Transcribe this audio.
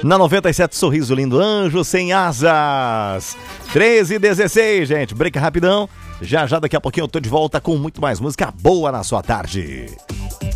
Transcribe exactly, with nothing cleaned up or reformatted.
Na noventa e sete, sorriso lindo, anjo sem asas. treze e dezesseis, gente. Break rapidão. Já já daqui a pouquinho eu tô de volta com muito mais música boa na sua tarde.